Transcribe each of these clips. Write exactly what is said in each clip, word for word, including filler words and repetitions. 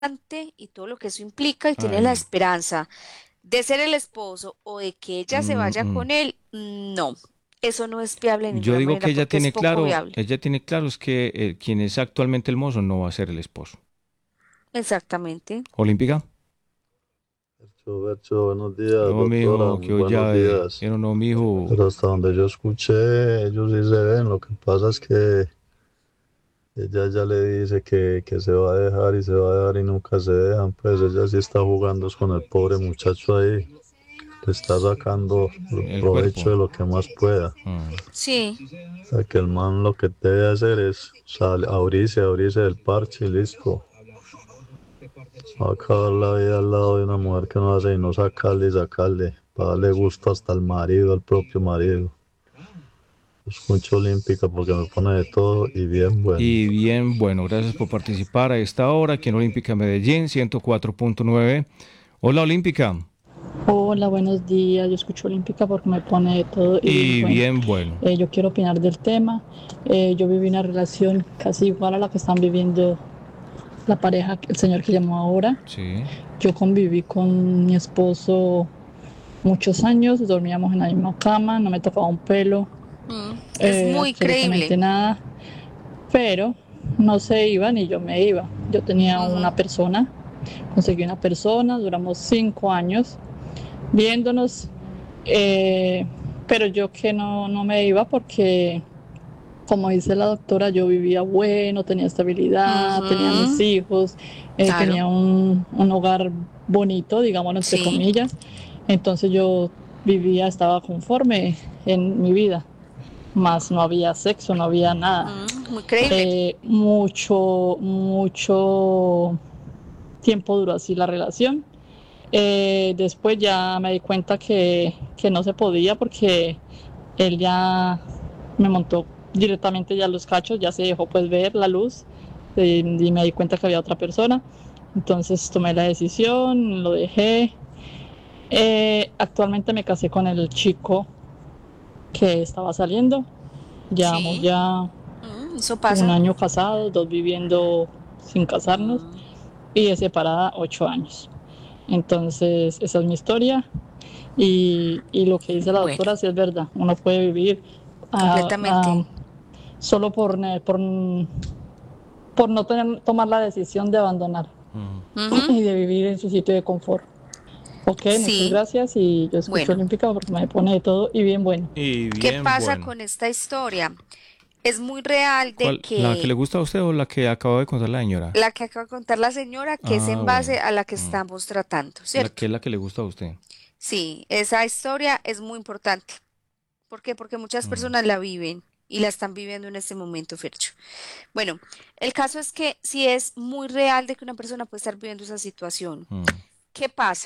y todo lo que eso implica y tiene la Ay, esperanza de ser el esposo o de que ella se mm, vaya mm. con él, no, eso no es viable de Yo ninguna digo que manera ella porque es tiene poco claro, viable. ella tiene claro es que eh, quien es actualmente el mozo no va a ser el esposo. Exactamente. ¿Olímpica? Bercho, Bercho, buenos días, No, doctora, mijo, muy que hoy buenos ya, eh, días. pero no, mijo. Pero hasta donde yo escuché, ellos sí se ven. Lo que pasa es que ella ya le dice que, que se va a dejar y se va a dejar y nunca se dejan. Pues ella sí está jugando es con el pobre muchacho ahí. Le está sacando El provecho cuerpo. de lo que más pueda. Mm. Sí, O sea, que el man lo que debe hacer es sal- abrirse, abrirse del parche y listo. Va a acabar la vida al lado de una mujer que no hace y no sacarle y sacarle. Para darle gusto hasta al marido, al propio marido. Escucho olímpica porque me pone de todo y bien bueno. Y bien, bueno, gracias por participar a esta hora aquí en Olímpica Medellín, ciento cuatro punto nueve. Hola, Olímpica. Hola, buenos días. Yo escucho Olímpica porque me pone de todo y bien Y bueno. bien, bueno. Eh, yo quiero opinar del tema. Eh, yo viví una relación casi igual a la que están viviendo la pareja, el señor que llamó ahora. Sí. Yo conviví con mi esposo muchos años, dormíamos en la misma cama, no me tocaba un pelo, mm, es eh, muy absolutamente creíble. nada, pero no se iba ni yo me iba. Yo tenía Ujú. una persona, conseguí una persona, duramos cinco años viéndonos, eh, pero yo que no, no me iba porque, como dice la doctora, yo vivía bueno, tenía estabilidad, tenía mis Ujú, hijos, eh, claro, tenía un, un hogar bonito, digámoslo entre sí. comillas. Entonces yo vivía, estaba conforme en mi vida, más no había sexo, no había nada. Mm, muy creíble. Eh, mucho, mucho tiempo duró así la relación. Eh, después ya me di cuenta que, que no se podía porque él ya me montó directamente ya los cachos, ya se dejó pues ver la luz, eh, y me di cuenta que había otra persona. Entonces tomé la decisión, lo dejé. Eh, actualmente me casé con el chico que estaba saliendo. Llevamos Sí, ya mm, eso un pasa. año casados, dos viviendo sin casarnos Mm, y de separada ocho años. Entonces, esa es mi historia. Y, y lo que dice la bueno, doctora sí es verdad. Uno puede vivir ah, ah, completamente. solo por, por, por no tener, tomar la decisión de abandonar Mm. Ujú, y de vivir en su sitio de confort. Ok, muchas sí, gracias y yo escucho bueno, Olímpica porque me pone de todo y bien bueno. Y ¿qué bien, pasa bueno. con esta historia? Es muy real de ¿Cuál? ¿La que le que gusta a usted o la que acaba de contar la señora? la que acaba de contar la señora, que es Ah, en base bueno. a la que Mm. estamos tratando, La ¿cierto? que es la que le gusta a usted. Sí, esa historia es muy importante. ¿Por qué? Porque muchas Mm. personas la viven y la están viviendo en este momento, Fercho. Bueno, el caso es que si es muy real de que una persona puede estar viviendo esa situación, Mm. ¿qué pasa?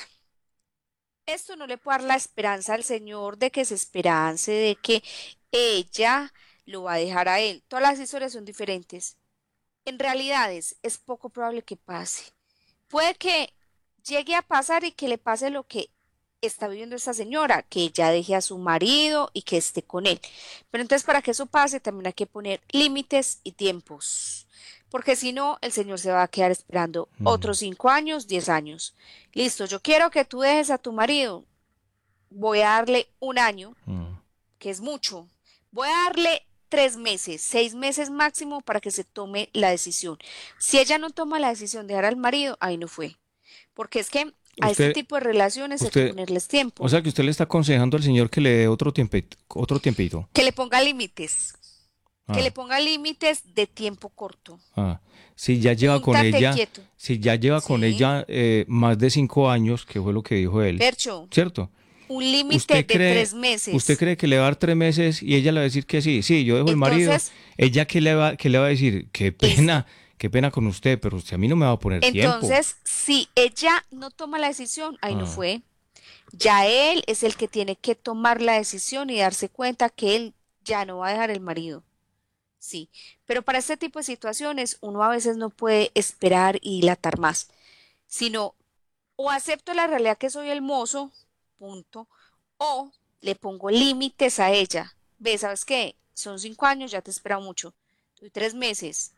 Esto no le puede dar la esperanza al Señor de que se esperance, de que ella lo va a dejar a él. Todas las historias son diferentes. En realidades es poco probable que pase. Puede que llegue a pasar y que le pase lo que está viviendo esta señora, que ella deje a su marido y que esté con él. Pero entonces para que eso pase también hay que poner límites y tiempos, porque si no, el señor se va a quedar esperando Mm. otros cinco años, diez años. Listo, yo quiero que tú dejes a tu marido. Voy a darle un año, Mm. que es mucho. Voy a darle tres meses, seis meses máximo para que se tome la decisión. Si ella no toma la decisión de dejar al marido, ahí no fue. Porque es que a este Usted, tipo de relaciones hay que usted, ponerles o tiempo, sea que usted le está aconsejando al señor que le dé otro tiempito, otro tiempito. que le ponga límites, que le Ah, ponga límites de tiempo corto. ah. Si ya lleva Un con tate ella, quieto. si ya lleva con Sí, ella eh, más de cinco años, que fue lo que dijo él, Percho, ¿cierto? un límite ¿Usted de cree, tres usted meses. cree que le va a dar tres meses y ella le va a decir que sí? Sí, yo dejo el marido. Entonces, ¿Ella qué le va, qué le va a decir? Qué pena, listo. qué pena con usted, pero usted a mí no me va a poner tiempo. Entonces, si ella no toma la decisión, ahí no Ah, fue. Ya él es el que tiene que tomar la decisión y darse cuenta que él ya no va a dejar el marido. Sí, pero para este tipo de situaciones uno a veces no puede esperar y dilatar más, sino o acepto la realidad que soy el mozo, punto, o le pongo límites a ella. Ve, ¿sabes qué? Son cinco años, ya te he esperado mucho. Doy tres meses.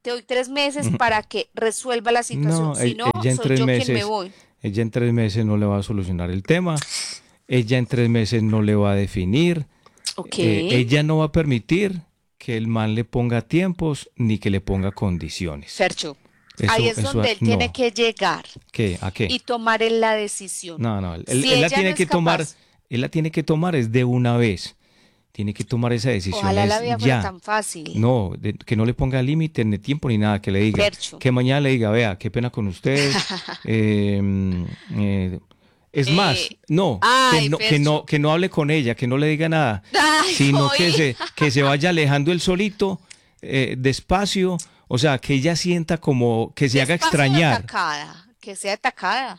Te doy tres meses para que resuelva la situación. No, Si e- no, ella en soy tres yo quien me meses, voy. ella en tres meses no le va a solucionar el tema, ella en tres meses no le va a definir, Ok. eh, ella no va a permitir que el man le ponga tiempos ni que le ponga condiciones. Fercho, Eso, ahí es eso, donde él tiene no. que llegar ¿Qué? ¿A qué? y tomar él la decisión. No, no, él, Si él la ella tiene no que es tomar, capaz, él la tiene que tomar es de una vez. Tiene que tomar esa decisión ojalá la es vida fuera ya. tan fácil. No, de- que no le ponga límite ni tiempo ni nada, que le diga, Fercho. que mañana le diga, vea, qué pena con usted. eh, mm, eh, es más, Eh, no, que ay, no, que no, Fercho. que no hable con ella, que no le diga nada, Ay, sino que oí. se, que se vaya alejando él solito, eh, despacio, o sea, que ella sienta como que se haga Despacio de extrañar. atacada, que sea atacada.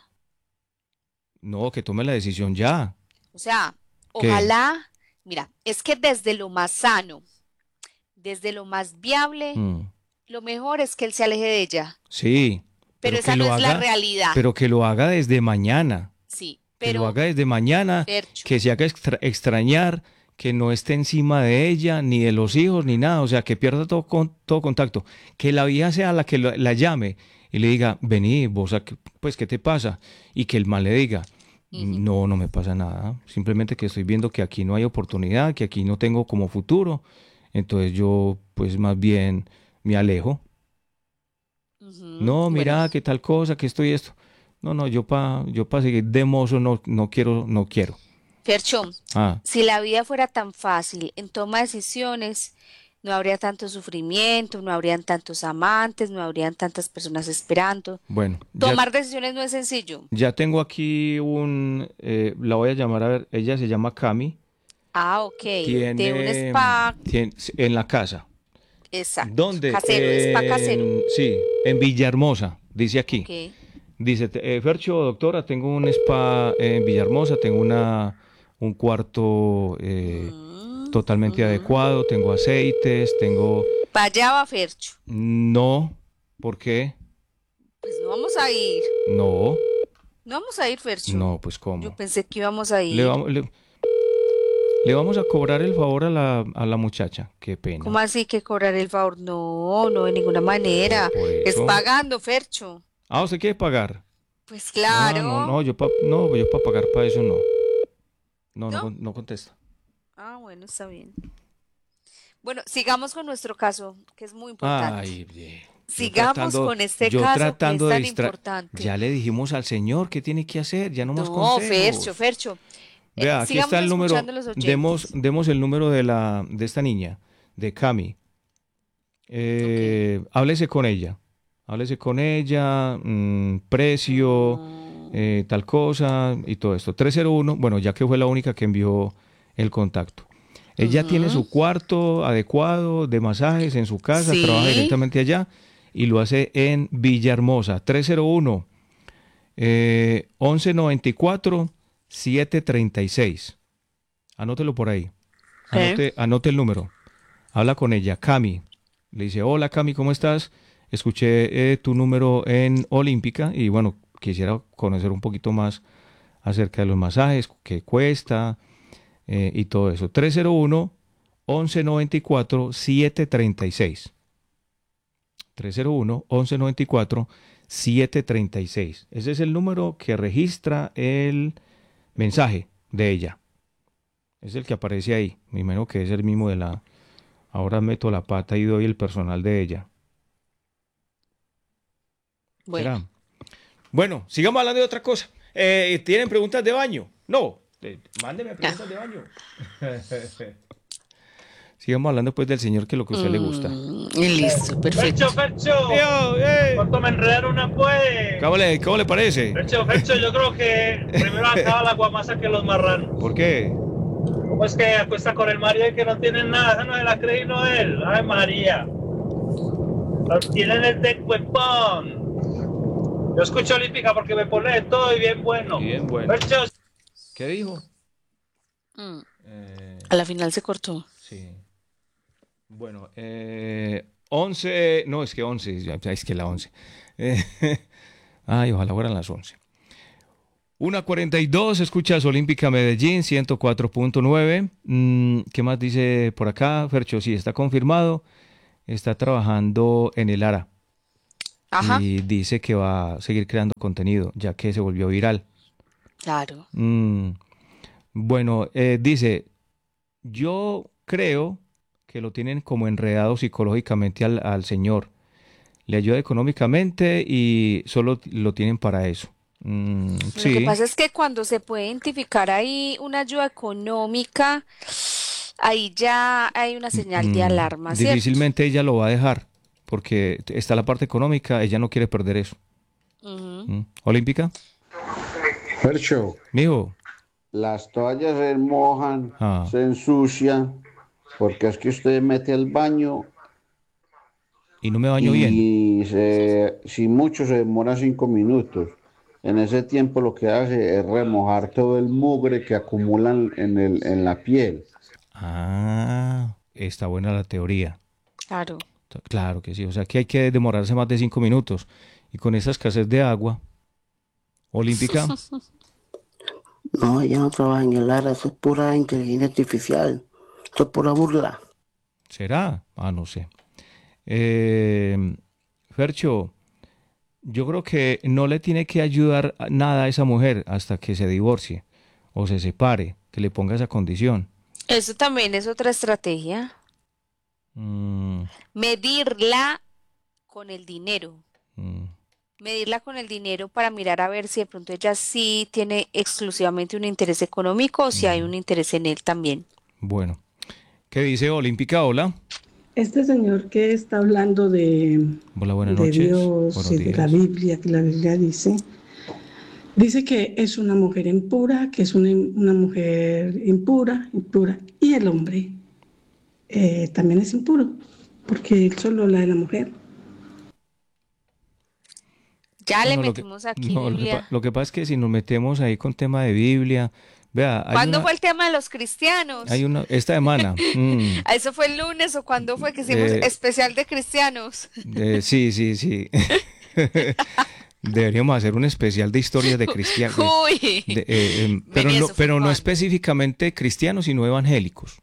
No, que tome la decisión ya. O sea, ¿Qué? ojalá, mira, es que desde lo más sano, desde lo más viable, Mm, lo mejor es que él se aleje de ella. sí, Pero pero esa que no lo es la haga, realidad. pero que lo haga desde mañana. Sí, Que lo pero, haga desde mañana, Fercho, que se haga extra- extrañar, que no esté encima de ella, ni de los hijos, ni nada, o sea, que pierda todo, con, todo contacto. Que la vieja sea la que lo- la llame y le diga, vení, vos, a qué- pues, ¿qué te pasa? Y que el mal le diga, Ujú. no, no me pasa nada, simplemente que estoy viendo que aquí no hay oportunidad, que aquí no tengo como futuro, entonces yo, pues, más bien me alejo. Ujú, No, bueno, mira, qué tal cosa, que estoy esto. No, no, yo para yo pa seguir de mozo no, no quiero, no quiero. Fercho, Ah, si la vida fuera tan fácil en toma de decisiones, no habría tanto sufrimiento, no habrían tantos amantes, no habrían tantas personas esperando. bueno, ya, Tomar decisiones no es sencillo. ya tengo aquí un, eh, la voy a llamar a ver, ella se llama Cami, Ah, ok, de un tiene, spa, tiene en la casa. exacto, ¿Dónde? casero, spa casero. En- sí, en Villahermosa, dice aquí. Ok. Dice, te- eh, Fercho, doctora, tengo un spa en Villahermosa, tengo una, un cuarto eh, Mm, totalmente ujú. adecuado, tengo aceites, tengo... Pa' allá va Fercho. No, ¿por qué? Pues no vamos a ir. No, No vamos a ir, Fercho. no, pues Yo ¿cómo? pensé que íbamos a Le ir. vamos, le, le vamos a cobrar el favor a la, a la muchacha, qué ¿Cómo pena. así que cobrar el favor? No, no, de ninguna manera. Por Es eso. pagando, Fercho. Ah, ¿usted quiere pagar? Pues Ah, no, claro. no, yo pa, no, yo para pagar para eso no. No, no, ¿No? con- no contesta. Ah, bueno, está bien. Bueno, sigamos con nuestro caso, que es muy importante. Ay, bien. Yo Sigamos tratando, con este yo caso que es tratando de tan distra- importante. Ya le dijimos al señor qué tiene que hacer, ya no más No, Fercho, consejos. Fercho. Eh, Vea, aquí sigamos está el número. escuchando a los Demos, oyentes. demos el número de la, de esta niña, de Cami. Eh, háblese con ella. Háblese con ella, mm, precio, Mm, eh, tal cosa y todo esto. trescientos uno, bueno, ya que fue la única que envió el contacto. Ella tiene ujú. su cuarto adecuado de masajes en su casa, trabaja Sí. directamente allá y lo hace en Villahermosa. trescientos uno, eh, once noventa y cuatro, setecientos treinta y seis. Anótelo por ahí. ¿Qué? Anote, anote el número. Habla con ella, Cami. Le dice, hola Cami, ¿cómo estás? Escuché eh, tu número en Olímpica y bueno, quisiera conocer un poquito más acerca de los masajes, qué cuesta eh, y todo eso. trescientos uno, once noventa y cuatro, setecientos treinta y seis. trescientos uno, once noventa y cuatro, setecientos treinta y seis. Ese es el número que registra el mensaje de ella. Es el que aparece ahí. Me imagino que es el mismo de la... Ahora meto la pata y doy el personal de ella. Bueno, ¿Será? Bueno, sigamos hablando de otra cosa. Eh, ¿tienen preguntas de baño? No. Eh, mándeme preguntas de baño. Sigamos hablando pues del señor que lo que a usted le gusta. mm, y listo, perfecto. Fercho, Fercho, Yo, eh, ¿cuánto me enredaron una pues? ¿Cómo le, cómo le parece? Fercho, Fercho, yo creo que primero acaba la guamasa que los marranos. ¿Por qué? ¿Cómo es que acuesta con el Mario y que no tienen nada? Esa no se la cree y no él. Ay, María. Los tienen el de cuepón. Yo escucho Olímpica porque me pone de todo y bien bueno. Bien bueno. Fercho, ¿Qué dijo? Mm, Eh, A la final se cortó. sí. Bueno, eh, once, no, es que once, ya- ya es que la once. Eh, ay, ojalá fueran las once. una cuarenta y dos, escuchas Olímpica Medellín, ciento cuatro punto nueve. Mm, ¿qué más dice por acá? Fercho, sí, está confirmado. está trabajando en el ARA Ajá, y dice que va a seguir creando contenido, ya que se volvió viral. claro. Mm, bueno, eh, dice, yo creo que lo tienen como enredado psicológicamente al, al señor. Le ayuda económicamente y solo lo tienen para eso. Mm, Lo que sí, pasa es que cuando se puede identificar ahí una ayuda económica, ahí ya hay una señal de mm, alarma, ¿cierto? difícilmente ella lo va a dejar porque está la parte económica, ella no quiere perder eso. Ujú. Mm. ¿Olímpica? Fercho, Mijo. las toallas se mojan, Ah, se ensucian, porque es que usted mete al baño y no me baño bien. y se, si mucho se demora cinco minutos. En ese tiempo lo que hace es remojar todo el mugre que acumulan en el, en la piel. Ah, está buena la teoría. Claro. T- Claro que sí. O sea que hay que demorarse más de cinco minutos. Y con esa escasez de agua, olímpica, No, ella no trabaja en el área, eso es pura inteligencia artificial. Eso es pura burla. ¿será? Ah, no sé. Eh, Fercho, yo creo que no le tiene que ayudar a- nada a esa mujer hasta que se divorcie o se separe, que le ponga esa condición. Eso también es otra estrategia. Mm, Medirla con el dinero. mm, Medirla con el dinero para mirar a ver si de pronto ella sí tiene exclusivamente un interés económico o si hay mm. un interés en él también. Bueno, ¿qué dice Olímpica? Hola. Este señor que está hablando de, Hola, buenas de noches. Dios Buenos y de la días. Biblia, que la Biblia dice, dice que es una mujer impura, que es una, una mujer impura, impura, y el hombre eh, también es impuro, porque él solo la de la mujer. Ya No, le no, lo que, metimos aquí no, lo que, pa- Biblia. lo que pasa es que si nos metemos ahí con tema de Biblia, vea, hay ¿Cuándo una, fue el tema de los hay cristianos? una, esta semana, mm, ¿A ¿Eso fue el lunes o cuándo fue que hicimos eh, especial de cristianos? eh, sí, sí, sí. Deberíamos hacer un especial de historias de cristianos, Uy, pero vení, no, eso fue pero no cuándo. específicamente cristianos, sino evangélicos.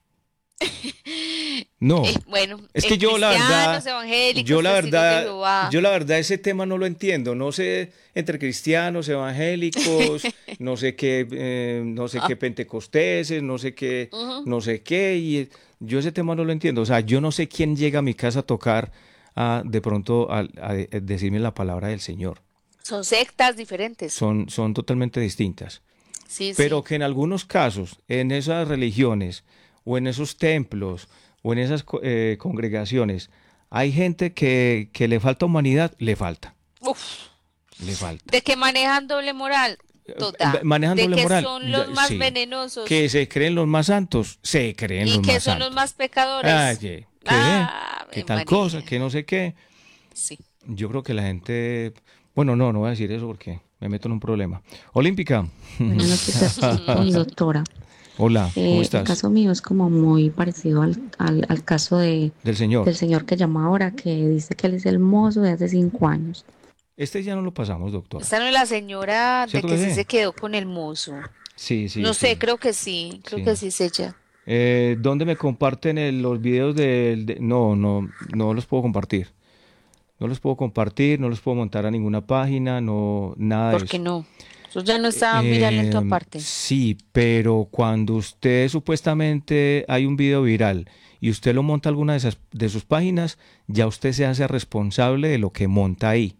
No, Eh, bueno, es eh, que yo la cristianos, verdad, evangélicos, yo la testigos de verdad, Jehová. yo la verdad ese tema no lo entiendo. No sé entre cristianos, evangélicos, no sé qué, eh, no sé qué pentecosteses, no sé qué, Ujú. no sé qué, y yo ese tema no lo entiendo. O sea, yo no sé quién llega a mi casa a tocar, a, de pronto a, a decirme la palabra del Señor. Son sectas diferentes. Son, son totalmente distintas. Sí, Pero sí. que en algunos casos, en esas religiones o en esos templos o en esas co- eh, congregaciones, hay gente que, que le falta humanidad, le falta, Uf, le falta. de que manejan doble moral, Eh, total. Manejan De doble que moral, son los ya, más sí. venenosos Que se creen los más santos, se creen y los que más son los santos. más pecadores. Ay, ¿qué? ¿Qué? Ah, ¿Qué Ave tal cosa? María. ¿Qué no sé qué? Sí. Yo creo que la gente... Bueno, no, no voy a decir eso porque me meto en un problema. Olímpica. Buenas noches, Tacito y doctora. Hola, ¿cómo Eh, el estás? caso mío es como muy parecido al, al, al caso de, Del señor. del señor que llama ahora, que dice que él es el mozo de hace cinco años. Este ya no lo pasamos, doctora. Esta no es la señora de ¿Cierto que que sí sí? se quedó con el mozo. Sí, sí, No sé, sí. creo que sí, creo Sí. que sí es ella. Eh, ¿dónde me comparten el- los videos del... de- No, no, no los puedo compartir. No los puedo compartir, no los puedo montar a ninguna página, no, nada de ¿Por qué eso. no? Eso ya no está mirando en tu Em, aparte. sí, pero cuando usted supuestamente hay un video viral y usted lo monta a alguna de esas de sus páginas, ya usted se hace responsable de lo que monta ahí.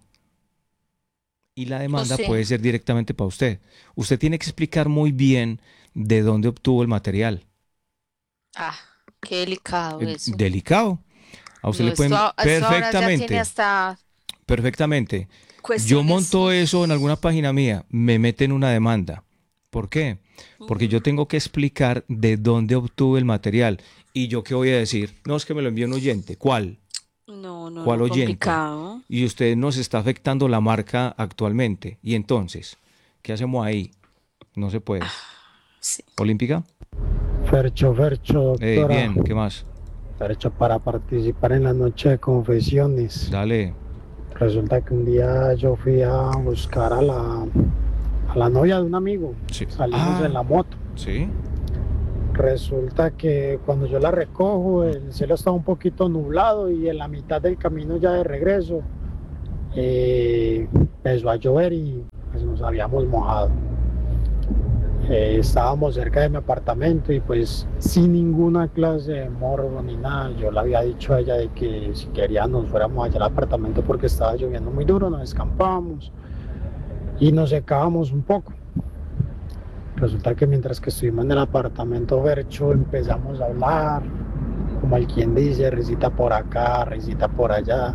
Y la O demanda sea, puede ser directamente para usted. Usted tiene que explicar muy bien de dónde obtuvo el material. ah, qué delicado Eh, eso. Delicado. A usted No, le pueden esto, a- esto ahora ya tiene perfectamente, hasta perfectamente. Yo cuestiones. monto eso en alguna página mía, me meten una demanda. ¿Por qué? Porque yo tengo que explicar de dónde obtuve el material. ¿Y yo qué voy a decir? No, es que me lo envió un oyente. ¿Cuál? No, no, ¿Cuál no, oyente? complicado. Y usted nos está afectando la marca actualmente. Y entonces, ¿qué hacemos ahí? No se puede. Sí. ¿Olímpica? Fercho, Fercho, Eh, doctora. bien, ¿qué más? Fercho, para participar en la noche de confesiones. Dale. Resulta que un día yo fui a buscar a la, a la novia de un amigo. Sí. Salimos Ah. en la moto. ¿Sí? Resulta que cuando yo la recojo, el cielo estaba un poquito nublado y en la mitad del camino ya de regreso eh, empezó a llover y pues nos habíamos mojado. Eh, estábamos cerca de mi apartamento y pues sin ninguna clase de morbo ni nada, yo le había dicho a ella de que si quería nos fuéramos allá al apartamento porque estaba lloviendo muy duro, nos escampábamos y nos secábamos un poco. Resulta que mientras que estuvimos en el apartamento Bercho empezamos a hablar, como el quien dice, risita por acá, risita por allá.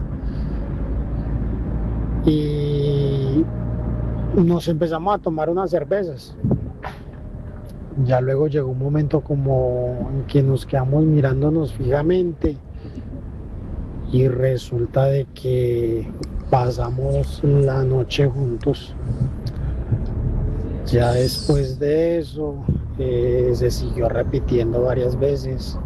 Y nos empezamos a tomar unas cervezas. Ya luego llegó un momento como en que nos quedamos mirándonos fijamente y resulta de que pasamos la noche juntos. Ya después de eso eh, se siguió repitiendo varias veces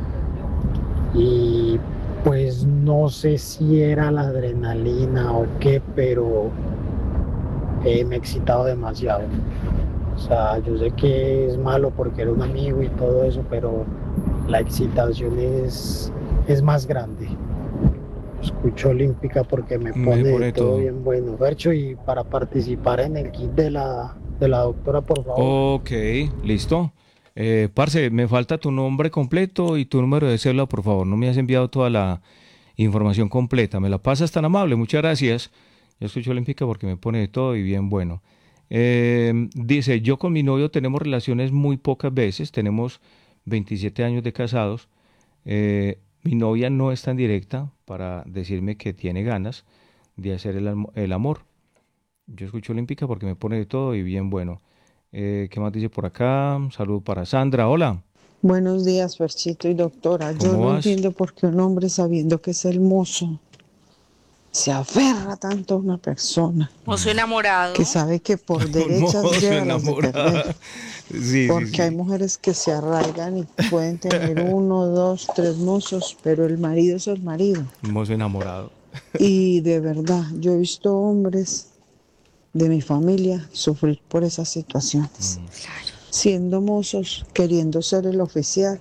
y pues no sé si era la adrenalina o qué, pero eh, me he excitado demasiado. O sea, yo sé que es malo porque era un amigo y todo eso, pero la excitación es, es más grande. Escucho Olímpica porque me pone, Me pone todo todo. bien bueno. Bercho, y para participar en el kit de la, de la doctora, por favor. Ok, listo. Eh, parce, me falta tu nombre completo y tu número de cédula, por favor. No me has enviado toda la información completa. Me la pasas tan amable, muchas gracias. Yo escucho Olímpica porque me pone de todo y bien bueno. Eh, dice, yo con mi novio tenemos relaciones muy pocas veces, tenemos veintisiete años de casados. Eh, mi novia no es tan directa para decirme que tiene ganas de hacer el, am- el amor. Yo escucho Olímpica porque me pone de todo y bien bueno. Eh, ¿qué más dice por acá? Un saludo para Sandra. Hola, Buenos días, Ferchito y doctora. Yo ¿cómo no vas? entiendo por qué un hombre sabiendo que es hermoso se aferra tanto a una persona Mozo enamorado. que sabe que por Un derechas mozo lleva las de enamorado. perder. Sí, sí, Porque hay sí. mujeres que se arraigan y pueden tener uno, dos, tres mozos, pero el marido es el marido. Un mozo enamorado. Y de verdad, yo he visto hombres de mi familia sufrir por esas situaciones, Mm, siendo mozos, queriendo ser el oficial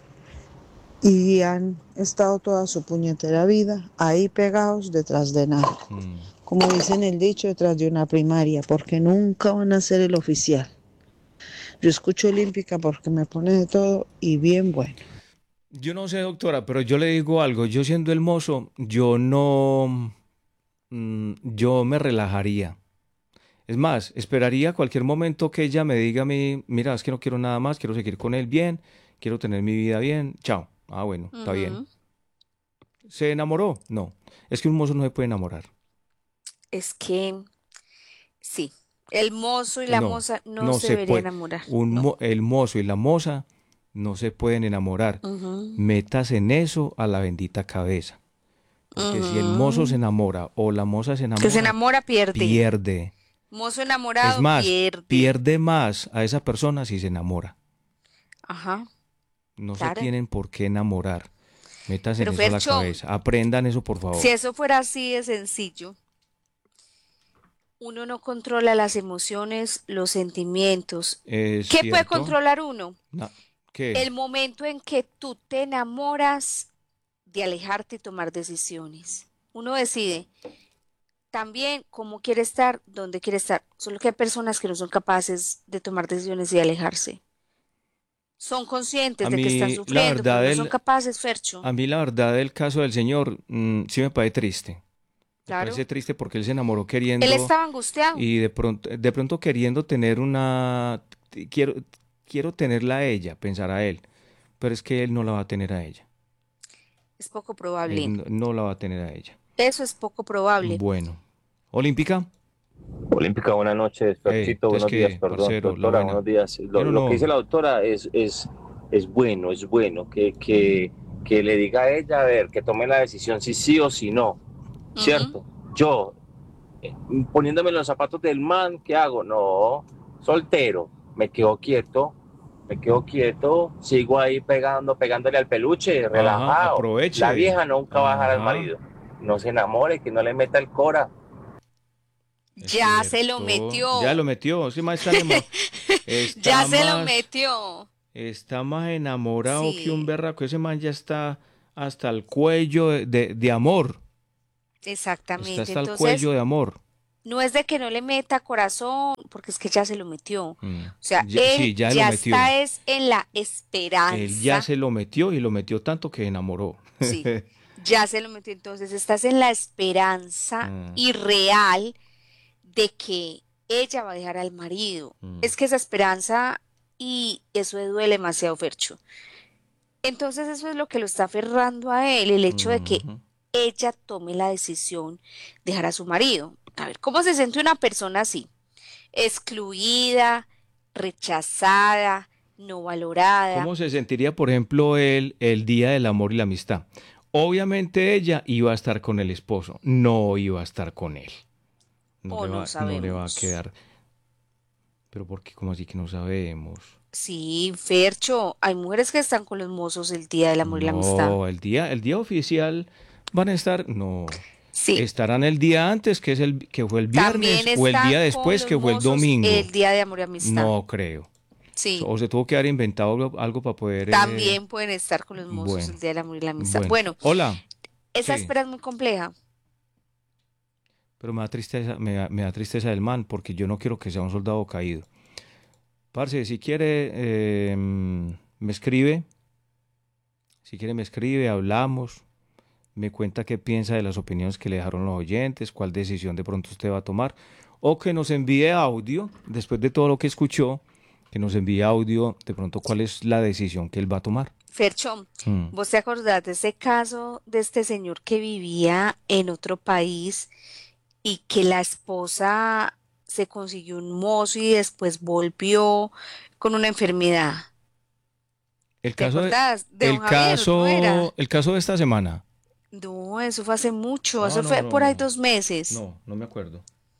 y han estado toda su puñetera vida ahí pegados detrás de nada. mm. Como dicen el dicho, detrás de una primaria, porque nunca van a ser el oficial. Yo escucho Olímpica porque me pone de todo y bien bueno. Yo no sé, doctora, pero yo le digo algo. Yo siendo el mozo, yo no, mm, yo me relajaría. Es más, esperaría cualquier momento que ella me diga a mí, mira, es que no quiero nada más, quiero seguir con él bien, quiero tener mi vida bien, chao. Ah, bueno, está bien. Ujú. ¿Se enamoró? No. Es que un mozo no se puede enamorar. Es que sí, el mozo y la No, moza no no se se deberían puede. enamorar. Un No. mo- el mozo y la moza no se pueden enamorar. Ujú, Metas en eso a la bendita cabeza. Porque si el mozo se ujú. enamora o la moza se Que se enamora, enamora pierde. pierde. Mozo Es enamorado más, pierde. pierde más a esa persona si se enamora. Ajá, No se claro. tienen por qué enamorar. Metas en Pero eso a la Fercho, cabeza. Aprendan eso, por si favor. eso fuera así de sencillo, uno no controla las emociones, los sentimientos. ¿Es ¿Qué puede cierto? controlar uno? No. ¿Qué? El momento en que tú te enamoras de alejarte y tomar decisiones. Uno decide también cómo quiere estar, dónde quiere estar. Solo que hay personas que no son capaces de tomar decisiones y alejarse. Son conscientes A de que están mí, la sufriendo, pero verdad, no son el, capaces, Fercho. a mí la verdad del caso del señor mm, sí me parece triste. Me Claro. parece triste porque él se enamoró Él queriendo estaba angustiado. y de pronto, de pronto queriendo tener una... Quiero, quiero tenerla a ella, pensar a él. Pero es que él no la va a tener a ella. Es poco Él probable. no, no la va a tener a ella. Eso es poco probable. Bueno. ¿Olímpica? Olímpica, buenas noches, Eh, Ferchito, entonces buenos días, qué, perdón, parcero, la doctora, buena. buenos días. Lo, Pero lo que dice no. la doctora es, es, es bueno, es bueno, que, que, que le diga a ella, a ver, que tome la decisión si sí o si no, Ujú. ¿cierto? Yo, eh, poniéndome en los zapatos del man, ¿qué hago? No, soltero, me quedo quieto, me quedo quieto, sigo ahí pegando, pegándole al peluche, Ajá, relajado. La aproveche. vieja nunca va a dejar al Ajá. marido, no se enamore, que no le meta el cora. Es Ya se lo cierto. metió. Ya lo metió. Sí, más está, enamo- Ya está se lo más, metió. está más enamorado Sí. que un berraco. Ese man ya está hasta el cuello de, de, de amor. Está Exactamente. hasta el Entonces, cuello de amor. no es de que no le meta corazón, porque es que ya se lo metió. Mm. O sea, Ya- él sí, ya lo ya metió. está es en la Él ya esperanza. se lo metió y lo metió tanto que enamoró. Sí, ya se lo metió. Entonces, estás en la esperanza Mm. irreal de que ella va a dejar al marido. Mm. Es que esa esperanza y eso le duele demasiado, Fercho. Entonces, eso es lo que lo está aferrando a él, el hecho de que Ujú. ella tome la decisión de dejar a su marido. A ver, ¿cómo se siente una persona así? Excluida, rechazada, no valorada. ¿Cómo se sentiría, por ejemplo, él el día del amor y la amistad? Obviamente ella iba a estar con el esposo, no iba a estar con él. No O le no va, no le va a sabemos. quedar. Pero ¿por qué? ¿Cómo así que no sabemos? Sí, Fercho, hay mujeres que están con los mozos el día del amor y la amistad. No, el día, el día oficial van a estar, no, Sí, estarán el día antes, que es el que fue el viernes, también o el están día con después, los que fue el mozos domingo. el día de amor y amistad. No creo. Sí, O se tuvo que haber inventado algo, algo para poder. eh, también pueden estar con los mozos Bueno, el día del amor y la amistad. bueno. Bueno, Hola. esa Sí. espera es muy compleja. Pero me da tristeza, me da, me da tristeza del man, porque yo no quiero que sea un soldado caído. Parce, si quiere, eh, me escribe. Si quiere, me escribe, hablamos. Me cuenta qué piensa de las opiniones que le dejaron los oyentes, cuál decisión de pronto usted va a tomar. O que nos envíe audio, después de todo lo que escuchó, que nos envíe audio, de pronto cuál es la decisión que él va a tomar. Fercho, Mm. ¿vos te acordás de ese caso de este señor que vivía en otro país y que la esposa se consiguió un mozo y después volvió con una enfermedad? El ¿Te caso de, acordás? De el don Javier, ¿no era? caso, el caso de esta semana. No, eso fue hace mucho, Ah, eso no, fue no, por ahí no. dos meses. No, no me acuerdo.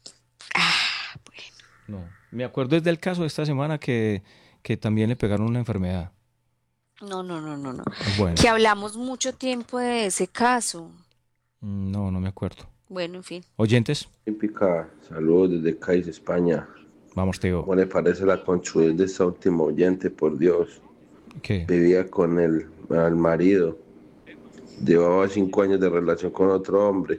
Ah, No, me acuerdo es del caso de esta semana que, que también le pegaron una enfermedad. no, no, no, no, no. Bueno, Que hablamos mucho tiempo de ese caso. no, no me acuerdo. Bueno, en fin. Oyentes, Olímpica, saludos desde Cádiz, España. vamos, Teo. ¿Cómo le parece la conchudez de esta última oyente? Por Dios, ¿Qué? vivía con el, el marido, llevaba cinco años de relación con otro hombre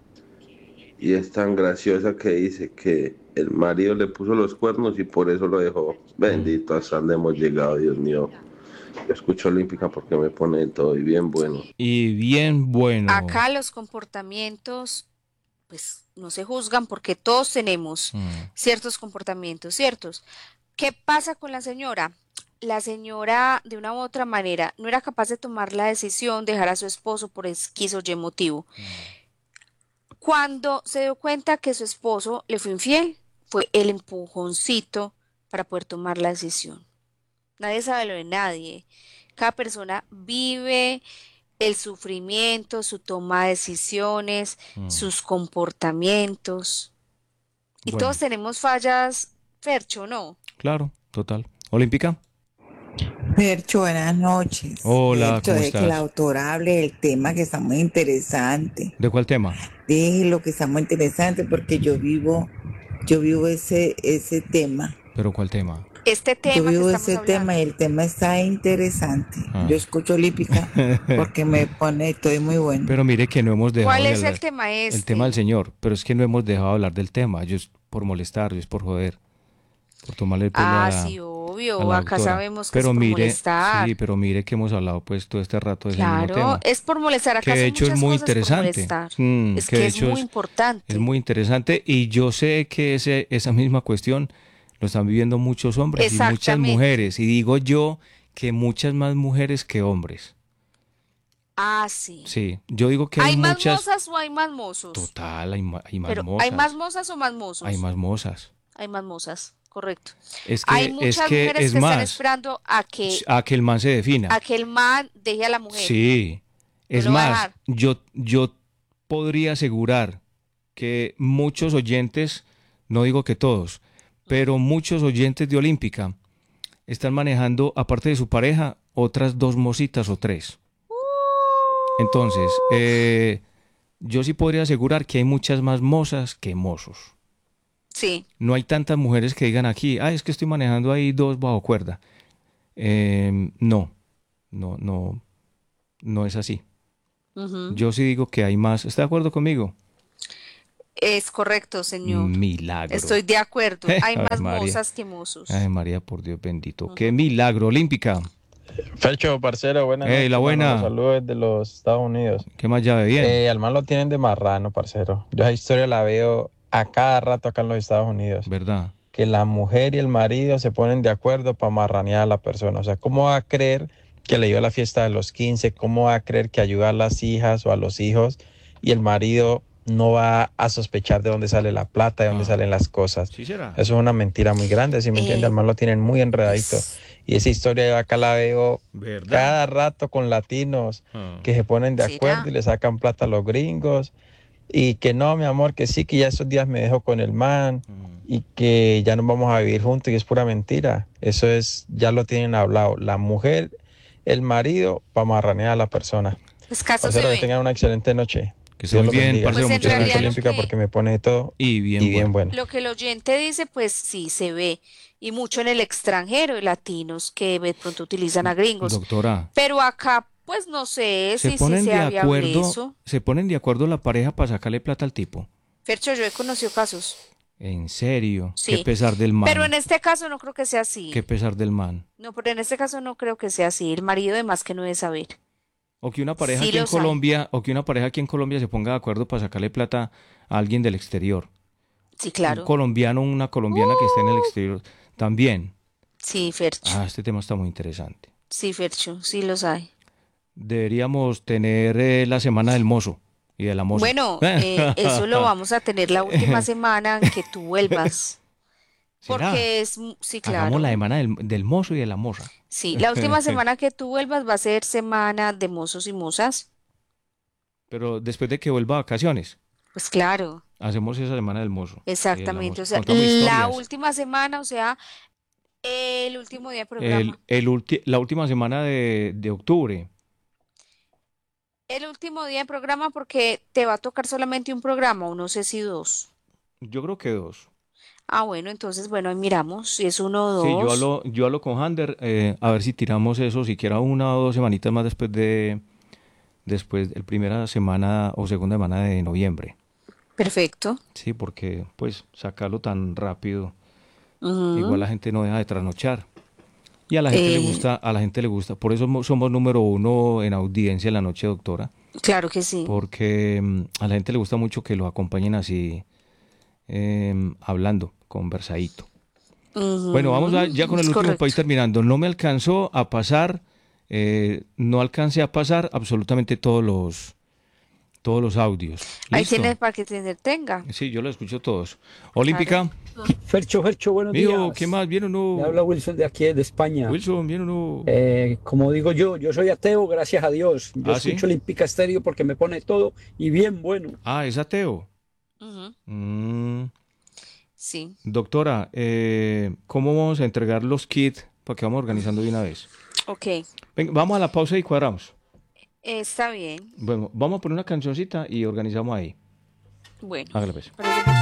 y es tan graciosa que dice que el marido le puso los cuernos y por eso lo dejó. Bendito, hasta dónde hemos llegado, Dios mío. Yo escucho Olímpica porque me pone de todo y bien bueno. Y bien bueno. Acá los comportamientos, pues, no se juzgan porque todos tenemos Mm. ciertos comportamientos, ¿ciertos? ¿Qué pasa con la señora? La señora, de una u otra manera, no era capaz de tomar la decisión de dejar a su esposo por X o Y motivo. Cuando se dio cuenta que su esposo le fue infiel, fue el empujoncito para poder tomar la decisión. Nadie sabe lo de nadie. Cada persona vive el sufrimiento, su toma de decisiones, Mm. sus comportamientos. Y Bueno. todos tenemos fallas, Fercho, ¿no? Claro, total. Olímpica. Percho, buenas noches. Hola, Percho, ¿cómo de que la estás? autora hable del tema que está muy interesante. ¿De cuál tema? Deje lo que está muy interesante porque yo vivo, yo vivo ese, ese tema. ¿Pero cuál tema? Este Yo tema que vivo estamos ese tema hablando. y el tema está interesante. Ah. Yo escucho Olímpica porque me pone, estoy muy bueno. Pero mire que no hemos dejado ¿Cuál de es hablar. el tema El este? tema del señor, pero es que no hemos dejado de hablar del tema. Yo es por molestar, yo es por joder, por tomarle el pelo Ah, a la, sí, a obvio. la Acá doctora. sabemos que Pero es por mire, molestar. sí, pero mire que hemos hablado pues todo este rato de ese mismo Claro, tema. es por molestar. Acá Que de son hecho es muchas muy cosas por interesante. molestar. Mm, Es que que de es hecho muy es, importante. es muy interesante y yo sé que ese, esa misma cuestión lo están viviendo muchos hombres y muchas Exactamente. mujeres. Y digo yo que muchas más mujeres que hombres. Ah, sí. Sí, yo digo que hay, ¿Hay más muchas... mozas o hay más mozos? Total, hay, ma- hay más Pero, mozas. ¿hay más mozas o más mozos? Hay más mozas. Hay más mozas, correcto. Es Hay que, muchas es que mujeres es que están más, esperando a que, a que el man se defina. a que el man deje a la mujer. Sí, es lo va a más, dejar. yo, yo podría asegurar que muchos oyentes, no digo que todos, pero muchos oyentes de Olímpica están manejando, aparte de su pareja, otras dos mositas o tres. Entonces, eh, yo sí podría asegurar que hay muchas más mozas que mozos. Sí. No hay tantas mujeres que digan aquí, ah, es que estoy manejando ahí dos bajo cuerda. Eh, no, no, no, no es así. Ujú. Yo sí digo que hay más. ¿Está de acuerdo conmigo? Es correcto, señor. Milagro. Estoy de acuerdo. Hay Ave más María. mozas que mozos. Ay, María, por Dios bendito. ¡Qué milagro! Olímpica. Fercho, parcero, buenas Hey, noches. la buena. Hermano, saludos desde los Estados Unidos. ¿Qué más llave? Bien. Eh, al man lo tienen de marrano, parcero. Yo esa historia la veo a cada rato acá en los Estados Unidos. ¿Verdad? Que la mujer y el marido se ponen de acuerdo para marranear a la persona. O sea, ¿cómo va a creer que le dio la fiesta de los quince? ¿Cómo va a creer que ayuda a las hijas o a los hijos? Y el marido no va a sospechar de dónde sale la plata, de dónde salen las cosas. ¿Sí será? Eso es una mentira muy grande, ¿sí me entiende? Al man lo tienen muy enredadito. Y esa historia yo acá la veo ¿Verdad? cada rato con latinos Ah. que se ponen de ¿Será? acuerdo y le sacan plata a los gringos. Y que no, mi amor, que sí, que ya esos días me dejo con el man y que ya nos vamos a vivir juntos y es pura mentira. Eso es, ya lo tienen hablado. La mujer, el marido, para marranear a la persona. Pues caso se Parcero, que ve. tengan una excelente noche. Que esté Dios muy los bien, bendiga. parcero. Pues en Muchas realidad gracias. lo Olímpica que- porque me pone todo Y bien, y bien bueno. bueno. Lo que el oyente dice, pues sí se ve. Y mucho en el extranjero, de latinos que de pronto utilizan a gringos. Doctora, Pero acá, pues no sé se si, si ponen de sea viable acuerdo, eso. se ponen de acuerdo la pareja para sacarle plata al tipo. Fercho, yo he conocido casos. En serio, Sí. qué pesar del man. Pero en este caso no creo que sea así. Qué pesar del man. No, pero en este caso no creo que sea así. El marido de más que no debe saber. O que una pareja Sí aquí en los hay. Colombia, o que una pareja aquí en Colombia se ponga de acuerdo para sacarle plata a alguien del exterior. Sí, claro. Un colombiano, una colombiana que esté en el exterior también. Sí, Fercho. Ah, este tema está muy interesante. Sí, Fercho, sí los hay. Deberíamos tener eh, la semana del mozo y de la moza. Bueno, eh, eso lo vamos a tener la última semana en que tú vuelvas. ¿Será? Porque es, mu- sí, claro. Hagamos la semana del, del mozo y de la moza. Sí, la última semana que tú vuelvas va a ser semana de mozos y mozas. Pero después de que vuelva a vacaciones, Pues claro, hacemos esa semana del mozo. y de la exactamente. moza. O sea, Contamos la historias. última semana, o sea, el último día de programa. El, el ulti- la última semana de, de octubre. El último día de programa porque te va a tocar solamente un programa, o no sé si dos. Yo creo que dos. Ah, bueno, entonces, bueno, ahí miramos si es uno o dos. Sí, yo hablo, yo hablo con Hander, eh, a ver si tiramos eso, siquiera una o dos semanitas más después de, después de la primera semana o segunda semana de noviembre. Perfecto. Sí, porque pues sacarlo tan rápido, Ujú. igual la gente no deja de trasnochar. Y a la gente le Eh, gusta, a la gente le gusta. Por eso mo- somos número uno en audiencia en la noche, doctora. Claro que sí. Porque mm, a la gente le gusta mucho que lo acompañen así, em, hablando, conversadito. Bueno, vamos a- ya con el Es último correcto. para ir terminando. No me alcanzó a pasar, eh, no alcancé a pasar absolutamente todos los, todos los audios. Ahí ¿Listo? tienes para que te entretenga. Sí, yo lo escucho todos. Olímpica, Fercho, Fercho, buenos mijo, días. ¿qué más? ¿Bien o no? Me habla Wilson de aquí, de España. Wilson, ¿bien o no? Eh, como digo yo, yo soy ateo, gracias a Dios. Yo ¿Ah, sí? escucho Olímpica Estéreo porque me pone todo y bien bueno. Ah, es ateo. Ujú. Mm, Sí. doctora, eh, ¿cómo vamos a entregar los kits para que vamos organizando de una vez? Ok, Venga, vamos a la pausa y cuadramos. está bien. Bueno, vamos a poner una cancioncita y organizamos ahí. Bueno, Hágale pues. parece